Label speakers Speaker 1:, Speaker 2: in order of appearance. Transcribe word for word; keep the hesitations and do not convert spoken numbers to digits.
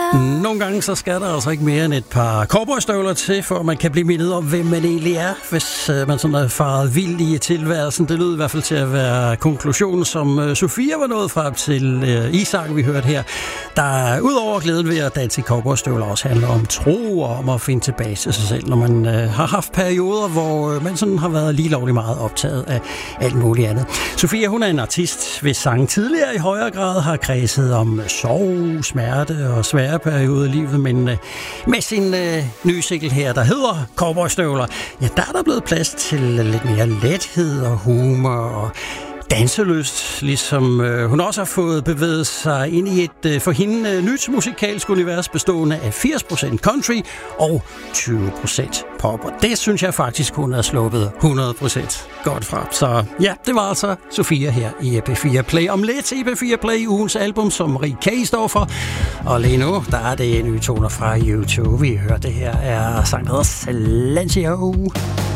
Speaker 1: Nogle gange så skal der altså ikke mere end et par cowboystøvler til, for man kan blive mindet om, hvem man egentlig er, hvis man sådan er faret vild i tilværelsen. Det lød i hvert fald til at være konklusionen, som Sofia var nået frem til i sangen, vi hørte her. Der udover glæden ved at danse i cowboystøvler også handler om tro og om at finde tilbage til sig selv, når man øh, har haft perioder, hvor man sådan har været lige lovligt meget optaget af alt muligt andet. Sofia, hun er en artist, hvis sangen tidligere i højere grad har kredset om sorg, smerte og svære perioder i livet, men øh, med sin øh, nye single her, der hedder Cowboystøvler, ja, der er der blevet plads til lidt mere lethed og humor og danselyst, ligesom øh, hun også har fået bevæget sig ind i et øh, for hende øh, nyt musikalsk univers bestående af firs procent country og tyve procent pop. Og det synes jeg faktisk, hun har sluppet hundrede procent godt fra. Så ja, det var altså Sofia her i P fire Play. Om lidt i P fire Play, ugens album, som Rik K. står for. Og lige nu, der er det nye toner fra YouTube. Vi hører det her er sangen hedder Silencio.